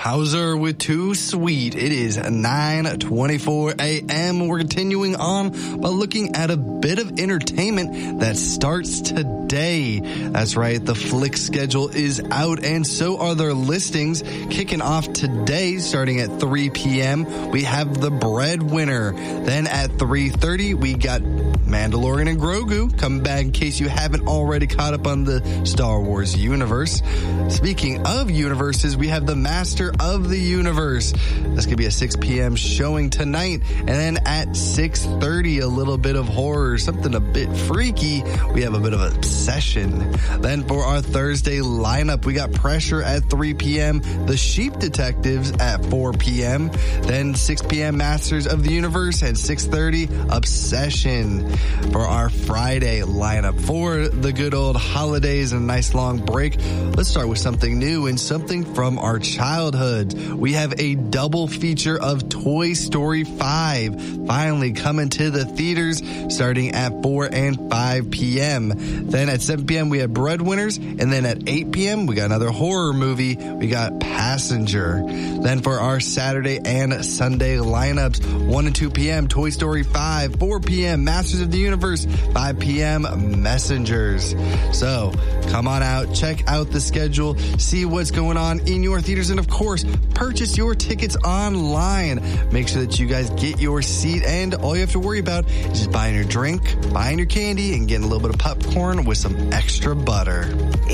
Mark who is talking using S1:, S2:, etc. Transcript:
S1: Hauser with Too Sweet. It is 9:24 a.m. We're continuing on by looking at a bit of entertainment that starts today. That's right, the flick schedule is out, and so are their listings. Kicking off today, starting at 3 p.m., we have The Breadwinner. Then at 3:30, we got Mandalorian and Grogu. Come back in case you haven't already caught up on the Star Wars universe. Speaking of universes, we have The Master of the Universe. That's going to be a 6 p.m. showing tonight. And then at 6:30, a little bit of horror, something a bit freaky. We have a bit of Obsession. Then for our Thursday lineup, we got Pressure at 3 p.m., The Sheep Detectives at 4 p.m., then 6 p.m. Masters of the Universe, and 6:30 Obsession. For our Friday lineup, for the good old holidays and a nice long break, let's start with something new and something from our childhood. We have a double feature of Toy Story 5 finally coming to the theaters starting at 4 and 5 p.m. Then at 7 p.m. we have Breadwinners, and then at 8 p.m. we got another horror movie. We got Passenger. Then for our Saturday and Sunday lineups, 1 and 2 p.m. Toy Story 5, 4 p.m. Masters of the Universe, 5 p.m. Messengers. So come on out, check out the schedule, see what's going on in your theaters, and of course, purchase your tickets online. Make sure that you guys get your seat, and all you have to worry about is just buying your drink, buying your candy, and getting a little bit of popcorn with some extra butter.